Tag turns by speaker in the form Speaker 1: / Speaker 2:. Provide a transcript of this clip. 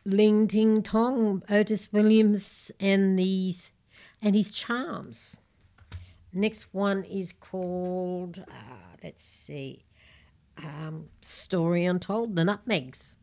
Speaker 1: Ling Ting Tong, Otis Williams, and his charms. Next one is called, let's see, Story Untold, The Nutmegs.